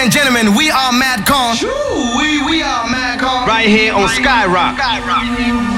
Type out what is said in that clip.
and gentlemen, we are Madcon. We are Madcon. Right here on Skyrock.